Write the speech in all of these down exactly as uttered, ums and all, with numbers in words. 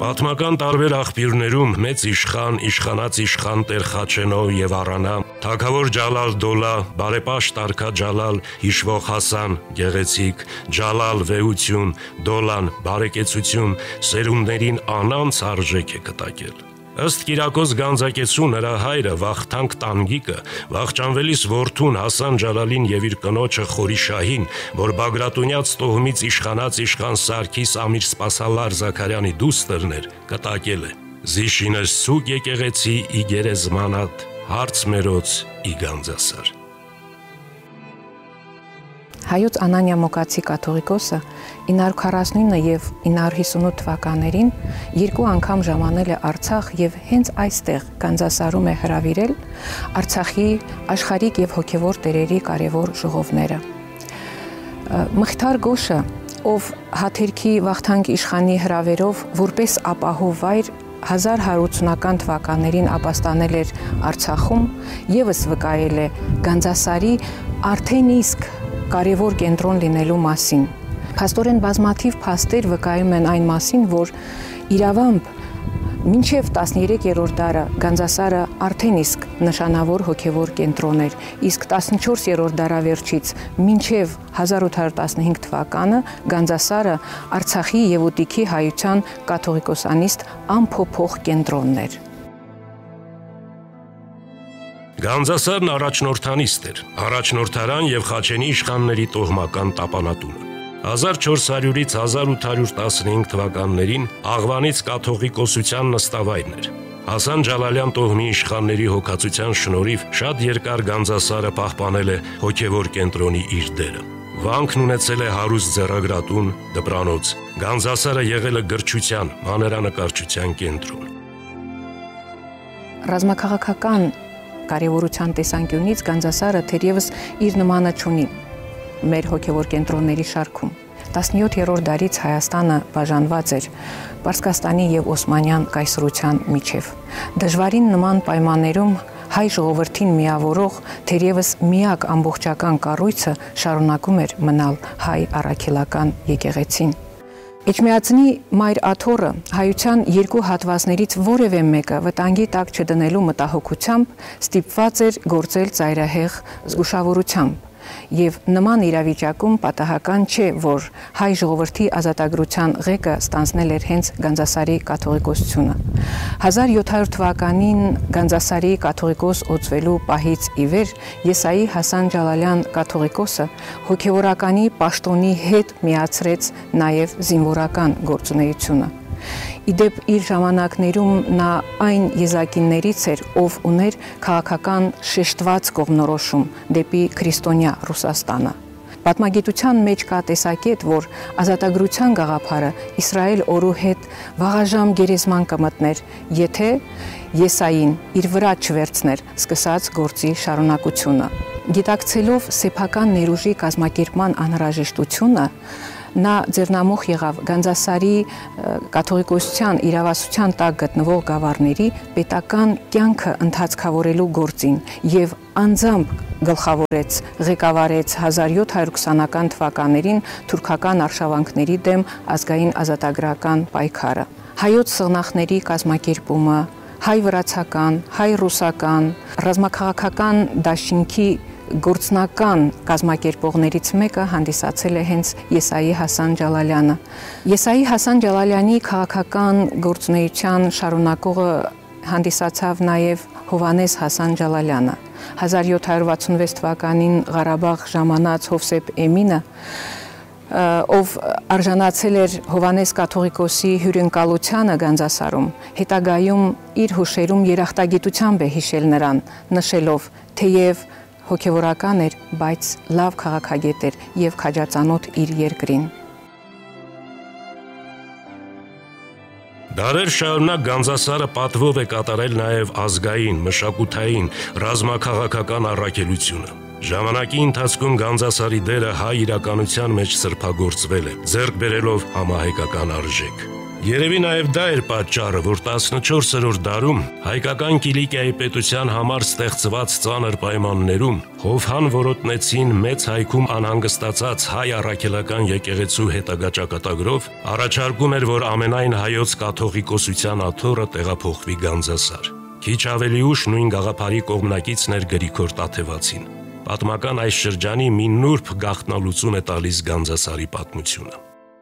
Պատմական տարբեր աղբյուրներում մեծ իշխան, իշխանած իշխան Տեր Խաչենով եւ Առանա, թագավոր Ջալալ Դոլա, բարեպաշտ արքա Ջալալ, հիշվող Հասան, գեղեցիկ, Ջալալ վեհություն, Դոլան բարեկեցություն, սերունդներին անանց արժեք է կտակել։ Ըստ Կիրակոս Գանձակեցու նրա հայրը Վախթանգ Տանգիկը վախճանվելիս որդուն Հասան Ջալալին եւ իր կնոջը Խորիշահին, որ Բագրատունյաց տոհմից իշխանած իշխան Սարգիս Ամիր Սպասալար Զաքարյանի դուստերն էր, կտակել է. Զիշինես ցուկ եկեղեցի ի գերեզմանատ, հարց մերոց ի Գանձասար։ Հայոց Անանիա Մոկացի կաթողիկոսը ինը հարյուր քառասունինը եւ ինը հարյուր հիսունութ թվականներին երկու անգամ ժամանել է Արցախ եւ հենց այստեղ Գանձասարում է հրավիրել Արցախի աշխարհիկ եւ հոգեվոր տերերի կարևոր ժողովները։ Մխիթար Գոշը, ով Հաթերքի Վախթանգ իշխանի հրավերով որպես ապահով վայր հազար հարյուր ութսունական թվականներին ապաստանել էր Արցախում, եւս վկայել է Գանձասարի արդեն իսկ կարևոր կենտրոն լինելու մասին։ Փաստորեն բազմաթիվ փաստեր վկայում են այն մասին, որ իրավամբ մինչև տասներեքերորդ դարը Գանձասարը արդեն իսկ նշանավոր հոգևոր կենտրոն էր, իսկ տասնչորսերորդ դարավերջից մինչև հազար ութ հարյուր տասնհինգ թվականը Գանձասարը Արցախի եւ Ուտիքի հայության կաթողիկոսանիստ անփոփոխ կենտրոնն էր։ Գանձասարն առաջնորդանիստ էր, առաջնորդարան եւ Խաչենի իշխանների տոհմական տապանատունը։ հազար չորս հարյուրից հազար ութ հարյուր տասնհինգ թվականներին Աղվանից կաթողիկոսության նստավայրն էր։ Հասան Ջալալյան տոհմի իշխանների հոգացության շնորհիվ շատ երկար Գանձասարը պահպանել է հոգևոր կենտրոնի իր դերը։ Վանքն ունեցել է հարուստ ձեռագրատուն, դպրանոց։ Գանձասարը եղել է գրչության, մաներանկարչության կենտրոն։ Ռազմաքաղաքական կարևորության տեսանկյունից Գանձասարը թերևս իր նմանը չունի մեր հոգևոր կենտրոնների շարքում։ տասնյոթերորդ դարից Հայաստանը բաժանված էր Պարսկաստանի եւ Օսմանյան կայսրության միջև։ Դժվարին նման պայմաններում հայ ժողովրդին միավորող թերևս միակ ամբողջական կառույցը շարունակում էր մնալ հայ առաքելական եկեղեցին։ Էջմիածնի Մայր Աթոռը հայության երկու հատվածներից որևէ մեկը վտանգի տակ չդնելու մտահոգությամբ ստիպված էր գործել ծայրահեղ զգուշավորությամբ, եւ նման իրավիճակում պատահական չէ, որ հայ ժողովրդի ազատագրության ղեկը ստանձնել էր հենց Գանձասարի կաթողիկոսությունը։ հազար յոթ հարյուր թվականին Գանձասարի կաթողիկոս օծվելու պահից ի վեր Եսայի Հասան Ջալալյան կաթողիկոսը հոգևորականի պաշտոնի հետ միացրեց նաեւ զինվորական գործունեությունը։ Իդեպ իր ժամանակներում նա այն եզակիններից էր, ով ուներ քաղաքական շեշտված կողմնորոշում դեպի քրիստոնյա Ռուսաստանը։ Պատմագիտության մեջ կա տեսակետ, որ ազատագրության գաղափարը Իսրայել օրու հետ վաղաժամ գերեզման կմտներ, եթե Եսային իր վրա չվերցներ սկսած գործի շարունակությունը։ Գիտակցելով սեփական ներուժի կազմակերպման անհրաժեշտությունը, նա ձեռնամուխ եղավ Գանձասարի կաթողիկոսության իրավասության տակ գտնվող գավառների պետական կյանքը ընթացքավորելու գործին եւ անձամբ գլխավորեց, ղեկավարեց հազար յոթ հարյուր քսանական թվականներին թուրքական արշավանքների դեմ ազգային ազատագրական պայքարը։ Հայոց սղնախների կազմակերպումը, հայ-վրացական, հայ-ռուսական, ռազմաքաղաքական դաշինքի գործնական կազմակերպողներից մեկը հանդիսացել է հենց Եսայի Հասան Ջալալյանը։ Եսայի Հասան Ջալալյանի քաղաքական գործունեության շարունակողը հանդիսացավ նաև Հովանես Հասան Ջալալյանը։ հազար յոթ հարյուր վաթսունվեց թվականին Ղարաբաղ ժամանած Հովսեփ Էմինը, ով արժանացել էր Հովանես կաթողիկոսի հյուրընկալությանը Գանձասարում, հետագայում իր հուշերում երախտագիտությամբ է հիշել նրան, նշելով, թեև հոգևորական էր, բայց լավ քաղաքագետ էր եւ քաջածանոթ իր երկրին։ Դարեր շարունակ Գանձասարը պատվով է կատարել նաև ազգային, մշակութային, ռազմաքաղաքական առաքելությունը։ Ժամանակի ընթացքում Գանձասարի դերը հայ իրականության մեջ սրբագործվել է, ձեռք բերելով համահայկական արժեք։ Երևի նաև դա էր պատճառը, որ տասնչորսերորդ դարում հայկական Կիլիկիայի պետության համար ստեղծված ծանր պայմաններում Հովհան որոտնեցին մեծ հայքում անհանգստացած հայ առաքելական եկեղեցու հետագա ճակատագրով առաջարկում էր, որ ամենայն հայոց կաթողիկոսության աթոռը տեղափոխվի Գանձասար։ Քիչ ավելի ուշ նույն գաղափարի կողմնակիցներ Գրիգոր Տաթևացին։ Պատմական այս շրջանի մի նուրբ գաղտնալուծում է տալիս Գանձասարի պատմությունը։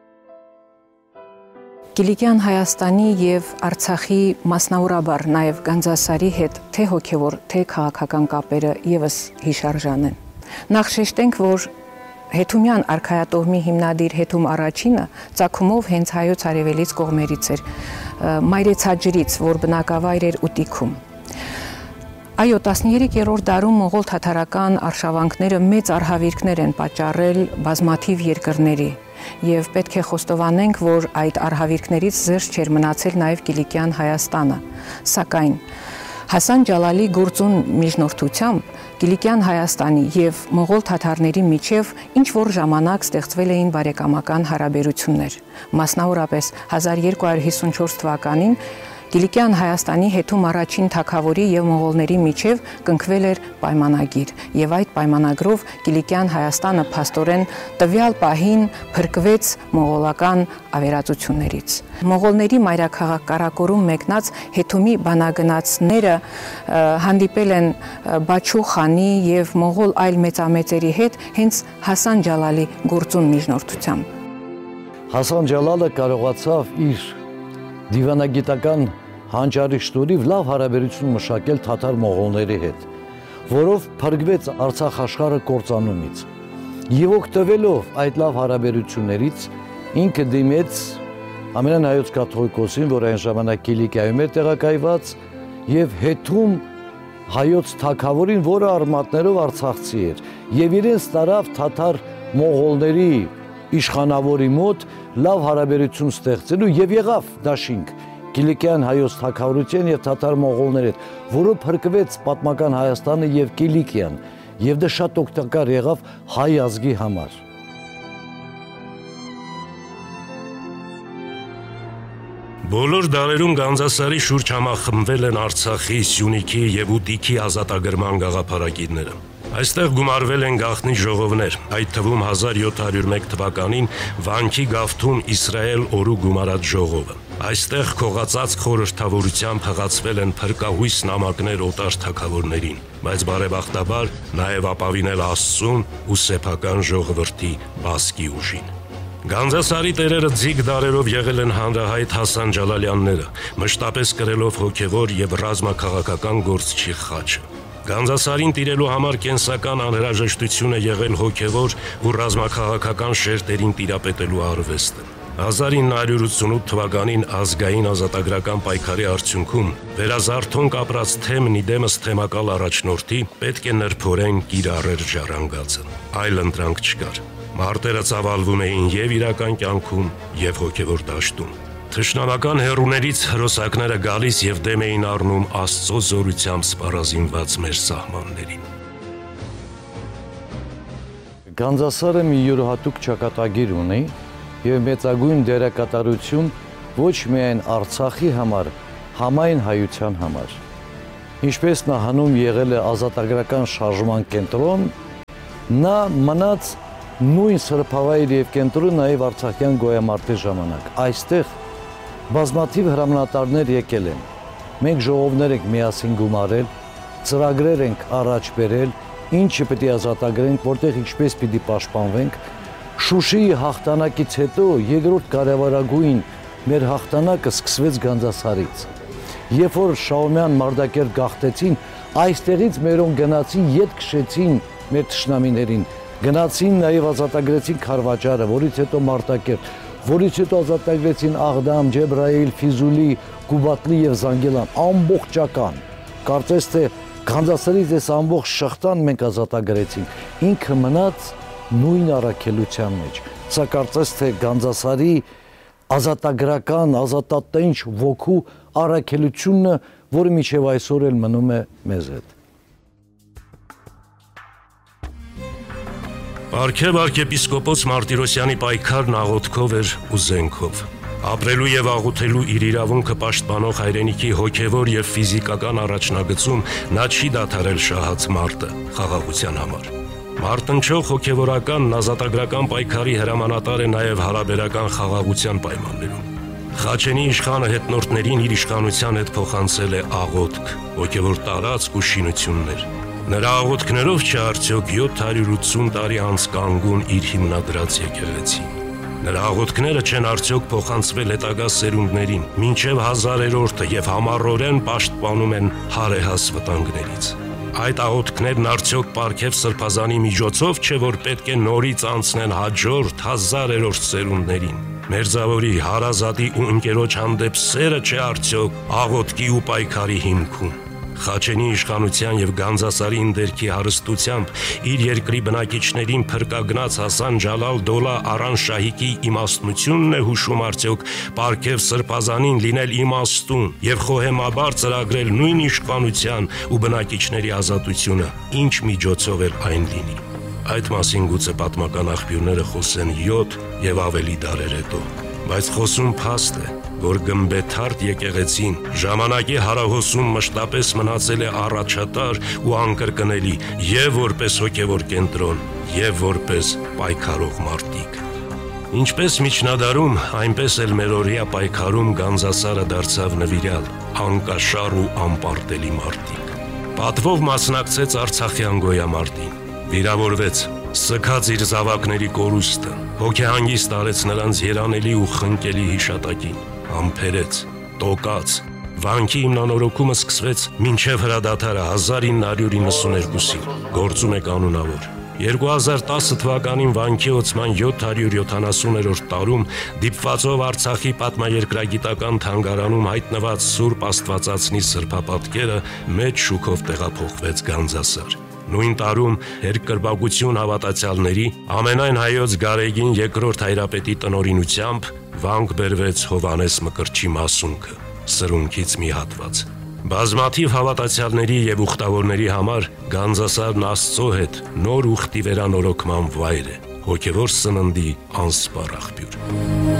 Կիլիկյան Հայաստանի և Արցախի մասնավորաբար նաև Գանձասարի հետ թե հոգևոր, թե քաղաքական կապերը ևս հիշարժան են։ Նախ շեշտենք, որ Հեթումյան արքայատոհմի հիմնադիր Հեթում առաջինը ծագումով հենց հայոց արևելից կողմերից էր, Մայրեցաջրից, որ բնակավայր էր Ուտիքում։ Այո, տասներկերորդ դարում մողոլ թաթարական արշավանքները մեծ արհավիրքներ են պատճառել բազմաթիվ երկրների և պետք է խոստովանենք, որ այդ արհավիրքներից զերծ չէր մնացել նաև Կիլիկյան Հայաստանը, սակայն Հասան Ջալալի գործուն միջնորդությամբ Կիլիկյան Հայաստանի և մողոլ թաթարների միջև ինչ-որ ժամանակ ստեղծվել էին բարեկամական հարաբերություններ, մասնավորապես հազար երկու հարյուր հիսունչորս թվականին Կիլիկյան Հայաստանի Հեթում առաջին թագավորի և մողոլների միջև կնքվել էր պայմանագիր, և այդ պայմանագրով Կիլիկյան Հայաստանը փաստորեն տվյալ պահին փրկվեց մողոլական ավերածություններից։ Մողոլների մայրաքաղաք կառակորում մեկնած Հեթումի բանագնացները հանդիպել են Բաչու խանի և մողոլ այլ մեծամեծերի հետ հենց Հասան Ջալալի գործուն միջնորդությամբ։ Հասան Ջալալը կարողացավ իր դիվանագիտական հանճարիչտուրիվ լավ հարաբերություն մշակել թաթար մողոլների հետ, որով փրկվեց Արցախ աշխարհը կործանումից։ Եվ օգտվելով այդ լավ հարաբերություններից ինքը դիմեց ամենայն հայոց կաթողիկոսին, որ այն ժամանակ Կիլիկիայում էր տեղակայված, եւ Հեթում հայոց թագավորին, որը արմատներով արցախցի էր, եւ իրենց տարավ թաթար մողոլների իշխանավորի մոտ լավ հարաբերություն ստեղծելու եւ եղավ դաշինք Կիլիկյան հայոց թագավորության եւ թաթար մողոլների հետ, որը փրկվեց պատմական Հայաստանը եւ Կիլիկիան, եւ դա շատ օգտակար եղավ հայ ազգի համար։ Բոլոր դարերում Գանձասարի շուրջ համախմբվել են Արցախի, Սյունիքի եւ Ուտիքի ազատագրման գաղափարագիրները։ Այստեղ գումարվել են գաղտնի ժողովներ, այդ թվում հազար յոթ հարյուր մեկ թվականին Վանքի գավթում Իսրայել օրու գումարած ժողովը։ Այստեղ քողածած խորհրդավորությամբ հղացվել են փրկահույս նամակներ օտար թագավորներին, բայց բարեբախտաբար նաև ապավինել Աստծուն ու սեփական ժողովրդի բասկի ուժին։ Գանձասարի տերերը ձիգ դարերով եղել են հանրահայտ Հասան Ջալալյանները, մշտապես կրելով հոգևոր եւ ռազմաքաղաքական գործչի խաչը։ Գանձասարին տիրելու համար կենսական անհրաժեշտություն է եղել հոգևոր ու ռազմաքաղաքական շերտերին տիրապետելու արվեստը։ հազար ինը հարյուր ութսունութ թվականին ազգային ազատագրական պայքարի արդյունքում վերազարթոնք ապրած թեմն իդեմս թեմակալ առաջնորդի պետք է նրբորեն կիրառեր ժառանգածը։ Այլ ընտրանք չկար։ Մարտերը ծավալվում էին եւ իրական կյանքում, եւ հոգևոր դաշտում։ Թշնամական հեռուներից հրոսակները գալիս եւ դեմ էին առնում Աստծո զորությամբ սպառազինված մեր սահմաններին։ Գանձասարը մի յուրահատուկ ճակատագիր ունի եւ մեծագույն դերակատարություն ոչ միայն Արցախի համար, համայն հայության համար։ Ինչպես նա հանում եղել է ազատագրական շարժման կենտրոն, նա մնաց նույն սրբավայր եւ կենտրոն նաեւ արցախյան գոյամարտի ժամանակ։ Այստեղ բազմաթիվ հրամանատարներ եկել են։ Մենք ժողովներ ենք միասին գումարել, ծրագրեր ենք առաջ բերել, ինչը պետք է ազատագրենք, որտեղ ինչպես պիտի պաշտպանվենք։ Շուշիի հաղթանակից հետո երկրորդ կարևորագույն մեր հաղթանակը սկսվեց Գանձասարից։ Երբ որ Շահումյան Մարտակերտ գաղթեցին, այստեղից մերոն գնացին, ետ քշեցին մեր թշնամիներին, գնացին նաև ազատագրեցին Խարվաճարը, որից հետո Մարտակերտ, որից հետո ազատագրեցին Աղդամ, Ջեբրայիլ, Ֆիզուլի, Կուբատնի եւ Զանգելան, ամբողջական։ Կարծես թե Գանձասարից այս ամբողջ շղթան մենք ազատագրեցինք, ինքը մնաց նույն առաքելության մեջ։ Սա կարծես թե Գանձասարի ազատագրական, ազատատենչ ոգու առաքելությունը, որը մինչև այսօր էլ մնում է մեզ հետ։ Արքև արքեպիսկոպոս Մարտիրոսյանի պայքարն աղոթքով էր ու զենքով։ Ապրելու եւ աղոթելու իր իրավունքը պաշտպանող հայրենիքի հոգեվոր եւ ֆիզիկական առաջնագծում նա չի դադարել շահած մարտը խաղաղության համար։ Մարտնչող հոգեվորական ազատագրական պայքարի հրամանատար է նաեւ հարաբերական խաղաղության պայմաններում։ Խաչենի իշխանը հետնորդներին իր իշխանության հետ փոխանցել է աղոթք, հոգեվոր տարածք ու շինություններ։ Նրա աղոթքներով չէ արդյոք յոթ հարյուր ութսուն տարի անց կանգուն իր հիմնադրած եկեղեցին։ Նրա աղոթքները չեն արդյոք փոխանցվել հետագա սերունդներին, մինչև հազարերորդը եւ համառորեն պաշտպանում են հարեհաս վտանգներից։ Այդ աղոթքներն արդյոք Պարքև Սրբազանի միջոցով չէ, որ պետք է նորից անցնեն հաջորդ հազարերորդ սերունդներին։ Մերձավորի, հարազատի ու ընկերոջ հանդեպ սերը չէ արդյոք աղոթքի ու պայքարի հիմքում։ Խաչենի իշխանության եւ Գանձասարի ընդերքի հարստությամբ իր երկրի բնակիչներին փրկագնաց Հասան Ջալալ Դոլա Արան Շահիկի իմաստնությունն է հուշում արդյոք Պարքև Սրբազանին լինել իմաստուն եւ խոհեմաբար ծրագրել նույն իշխանության ու բնակիչների ազատությունը, ինչ միջոցով էլ այն լինի։ Այդ մասին գուցե պատմական աղբյուրները խոսեն յոթ եւ ավելի դարեր հետո, բայց խոսում փաստ է, որ գմբեթարդ եկեղեցին ժամանակի հարահոսում մշտապես մնացել է առաջատար ու անկրկնելի եւ որպես հոգեվոր կենտրոն, եւ որպես պայքարող մարտիկ։ Ինչպես միջնադարում, այնպես էլ մերօրյա պայքարում Գանձասարը դարձավ նվիրյալ, անկաշառ ու անպարտելի մարտիկ։ Պատվով մասնակցեց Արցախյան գոյամարտին, վիրավորվեց, սքաց իր զավակների կորուստը, հոգեհանգիստ արեց նրանց երանելի ու խնկելի հիշատակին, ամփերեց, տոկաց, վանքի հիմնանորոգումը սկսվեց մինչև հրադադարը հազար ինը հարյուր իննսունհինգին, գործում է կանոնավոր։ երկու հազար տասը թվականին վանքի օծման յոթ հարյուր յոթանասուներորդ տարում դիպվածով Արցախի պատմաերկրագիտական թանգարանում հայտնված Սուրբ Աստվածածնի սրբապատկերը մեծ շուքով տեղափոխվեց Գանձասար։ Նույն տարում երկրպագություն հավատացյալների ամենայն հայոց Գարեգին երկրորդ հայրապետի տնօրինությամբ վանք բերվեց Հովանես Մկրտչի մասունքը, սրունքից մի հատված։ Բազմաթիվ հավատացյալների եւ ուխտավորների համար Գանձասարն Աստծո հետ նոր ուխտի վերանորոգման վայր է, հոգեվոր սննդի անսպառ աղբյուր։